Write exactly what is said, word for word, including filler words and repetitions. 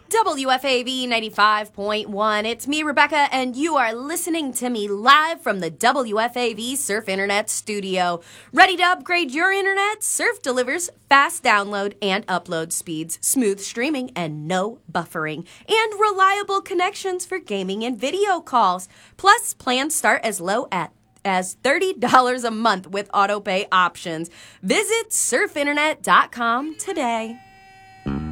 W F A V ninety-five point one. It's me, Rebecca, and you are listening to me live from the W F A V Surf Internet studio. Ready to upgrade your internet? Surf delivers fast download and upload speeds, smooth streaming, and no buffering, and reliable connections for gaming and video calls. Plus, plans start as low at as thirty dollars a month with autopay options. Visit surf internet dot com today.